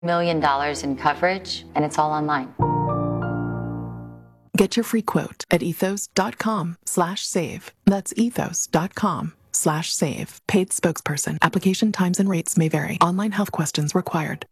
$1 million in coverage, and it's all online. Get your free quote at ethos.com/save. That's ethos.com/save. Paid spokesperson. Application times and rates may vary. Online health questions required.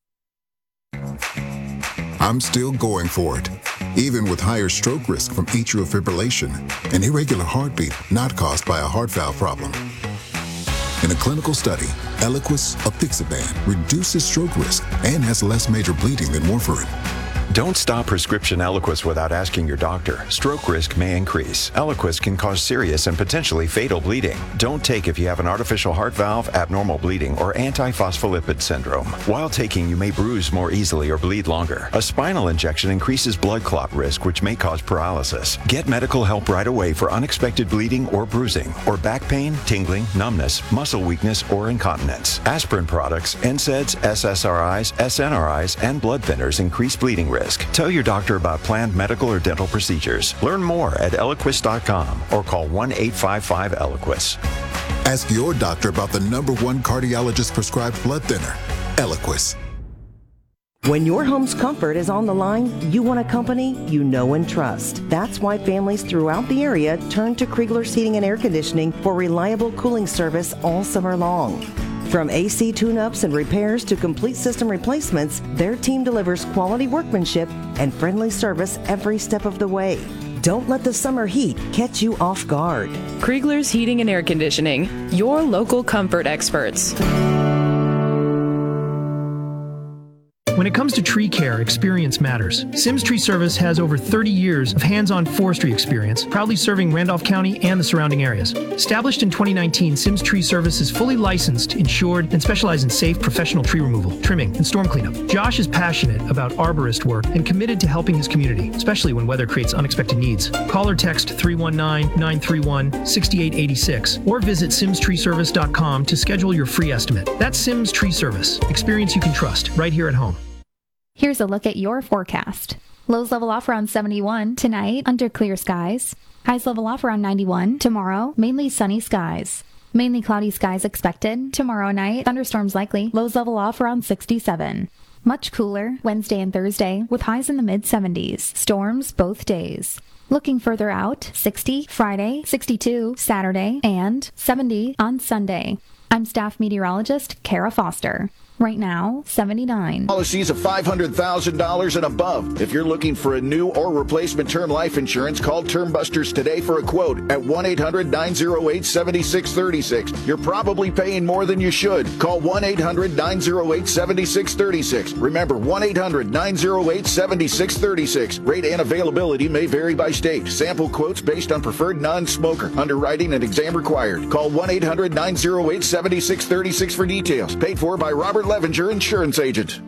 I'm still going for it, even with higher stroke risk from atrial fibrillation, an irregular heartbeat not caused by a heart valve problem. In a clinical study, Eliquis apixaban reduces stroke risk and has less major bleeding than warfarin. Don't stop prescription Eliquis without asking your doctor. Stroke risk may increase. Eliquis can cause serious and potentially fatal bleeding. Don't take if you have an artificial heart valve, abnormal bleeding, or antiphospholipid syndrome. While taking, you may bruise more easily or bleed longer. A spinal injection increases blood clot risk, which may cause paralysis. Get medical help right away for unexpected bleeding or bruising, or back pain, tingling, numbness, muscle weakness, or incontinence. Aspirin products, NSAIDs, SSRIs, SNRIs, and blood thinners increase bleeding risk. Tell your doctor about planned medical or dental procedures. Learn more at Eliquis.com or call 1-855-ELIQUIS. Ask your doctor about the #1 cardiologist prescribed blood thinner, Eliquis. When your home's comfort is on the line, you want a company you know and trust. That's why families throughout the area turn to Kriegler's Heating and Air Conditioning for reliable cooling service all summer long. From AC tune-ups and repairs to complete system replacements, their team delivers quality workmanship and friendly service every step of the way. Don't let the summer heat catch you off guard. Kriegler's Heating and Air Conditioning, your local comfort experts. When it comes to tree care, experience matters. Sims Tree Service has over 30 years of hands-on forestry experience, proudly serving Randolph County and the surrounding areas. Established in 2019, Sims Tree Service is fully licensed, insured, and specializes in safe professional tree removal, trimming, and storm cleanup. Josh is passionate about arborist work and committed to helping his community, especially when weather creates unexpected needs. Call or text 319-931-6886 or visit simstreeservice.com to schedule your free estimate. That's Sims Tree Service. Experience you can trust, right here at home. Here's a look at your forecast. Lows level off around 71 tonight under clear skies. Highs level off around 91 tomorrow, mainly sunny skies. Mainly cloudy skies expected tomorrow night. Thunderstorms likely. Lows level off around 67. Much cooler Wednesday and Thursday with highs in the mid-70s. Storms both days. Looking further out, 60 Friday, 62 Saturday, and 70 on Sunday. I'm staff meteorologist Kara Foster. Right now, 79. Policies of $500,000 and above. If you're looking for a new or replacement term life insurance, call Term Busters today for a quote at 1-800-908-7636. You're probably paying more than you should. Call 1-800-908-7636. Remember, 1-800-908-7636. Rate and availability may vary by state. Sample quotes based on preferred non-smoker. Underwriting and exam required. Call 1-800-908-7636 for details. Paid for by Robert Levenger, insurance agent.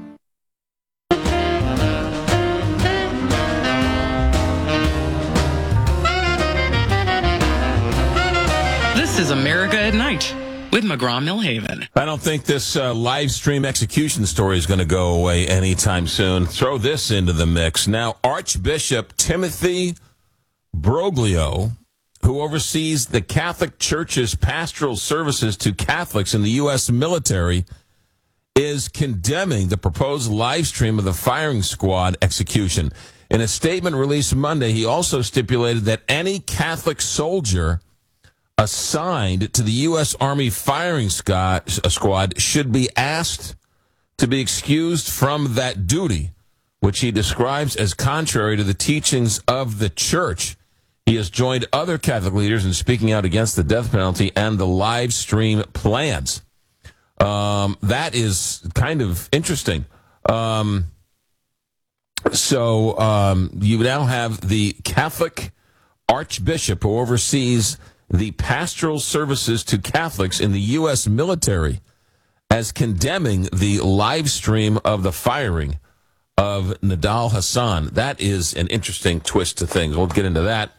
This is America at Night with McGraw-Millhaven. I don't think this live stream execution story is going to go away anytime soon. Throw this into the mix. Now, Archbishop Timothy Broglio, who oversees the Catholic Church's pastoral services to Catholics in the U.S. military, is condemning the proposed live stream of the firing squad execution. In a statement released Monday, he also stipulated that any Catholic soldier assigned to the U.S. Army firing squad should be asked to be excused from that duty, which he describes as contrary to the teachings of the Church. He has joined other Catholic leaders in speaking out against the death penalty and the live stream plans. That is kind of interesting. So you now have the Catholic Archbishop who oversees the pastoral services to Catholics in the U.S. military as condemning the live stream of the firing of Nidal Hasan. That is an interesting twist to things. We'll get into that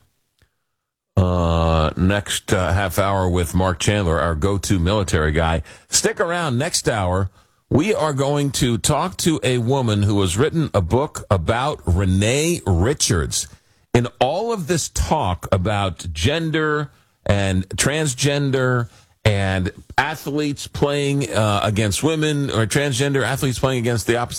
next half hour with Mark Chandler, our go-to military guy. Stick around. Next hour, we are going to talk to a woman who has written a book about Renee Richards. In all of this talk about gender and transgender and athletes playing against women, or transgender athletes playing against the opposite